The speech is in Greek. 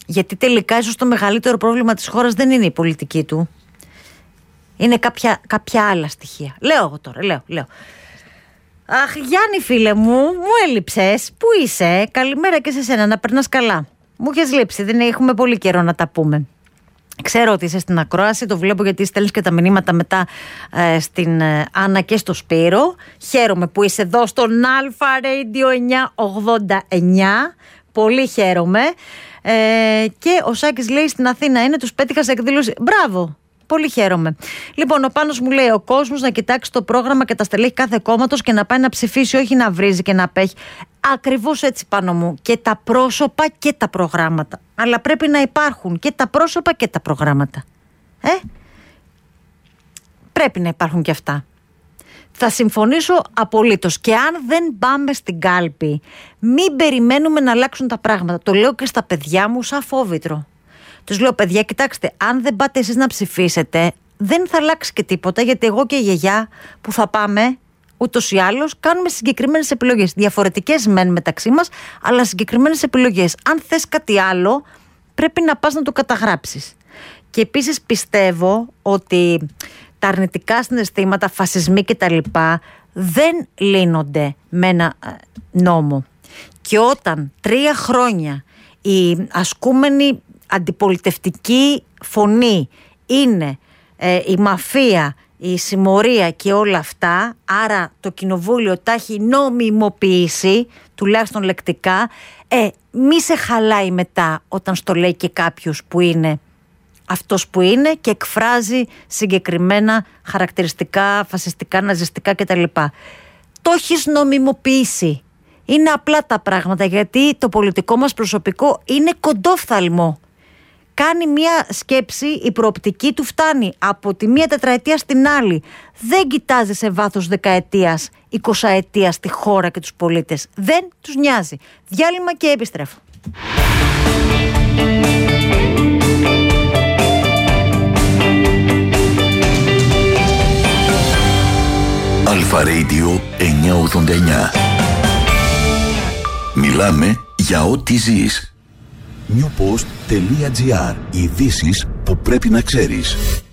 Γιατί τελικά ίσως το μεγαλύτερο πρόβλημα της χώρας δεν είναι η πολιτική του. Είναι κάποια άλλα στοιχεία. Λέω εγώ τώρα, λέω. Αχ, Γιάννη φίλε μου έλειψες. Πού είσαι? Καλημέρα και σε σένα, να περνάς καλά. Μου έχεις λείψει, δεν έχουμε πολύ καιρό να τα πούμε. Ξέρω ότι είσαι στην ακρόαση, το βλέπω γιατί στέλνεις και τα μηνύματα μετά στην Άννα και στο Σπύρο. Χαίρομαι που είσαι εδώ στον Αλφα Radio 989. Πολύ χαίρομαι. Και ο Σάκης λέει στην Αθήνα είναι, τους πέτυχα σε εκδήλωση. Μπράβο! Πολύ χαίρομαι. Λοιπόν, ο Πάνος μου λέει: ο κόσμος να κοιτάξει το πρόγραμμα και τα στελέχη κάθε κόμματος και να πάει να ψηφίσει, όχι να βρίζει και να απέχει. Ακριβώς έτσι, Πάνο μου. Και τα πρόσωπα και τα προγράμματα. Αλλά πρέπει να υπάρχουν και τα πρόσωπα και τα προγράμματα. Πρέπει να υπάρχουν και αυτά. Θα συμφωνήσω απολύτως. Και αν δεν πάμε στην κάλπη, μην περιμένουμε να αλλάξουν τα πράγματα. Το λέω και στα παιδιά μου σαν φόβητρο. Τους λέω: παιδιά, κοιτάξτε, αν δεν πάτε εσείς να ψηφίσετε, δεν θα αλλάξει και τίποτα, γιατί εγώ και η γιαγιά που θα πάμε, ούτως ή άλλως, κάνουμε συγκεκριμένες επιλογές. Διαφορετικές μεν μεταξύ μας, αλλά συγκεκριμένες επιλογές. Αν θες κάτι άλλο, πρέπει να πας να το καταγράψεις. Και επίσης πιστεύω ότι τα αρνητικά συναισθήματα, φασισμοί κτλ. Δεν λύνονται με ένα νόμο. Και όταν 3 χρόνια η ασκούμενη αντιπολιτευτική φωνή είναι η μαφία, η συμμορία και όλα αυτά, άρα το κοινοβούλιο τα έχει νομιμοποιήσει, τουλάχιστον λεκτικά, μη σε χαλάει μετά όταν στο λέει και κάποιος που είναι αυτός που είναι και εκφράζει συγκεκριμένα χαρακτηριστικά, φασιστικά, ναζιστικά κτλ. Το έχεις νομιμοποιήσει. Είναι απλά τα πράγματα, γιατί το πολιτικό μας προσωπικό είναι κοντόφθαλμο. Κάνει μία σκέψη, η προοπτική του φτάνει από τη μία τετραετία στην άλλη. Δεν κοιτάζει σε βάθος δεκαετίας, 20ετίας τη χώρα και τους πολίτες. Δεν τους νοιάζει. Διάλειμμα και επιστρέφω. Αλφα Radio 989. Μιλάμε για ό,τι ζεις. Newpost.gr. Ειδήσεις που πρέπει να ξέρεις.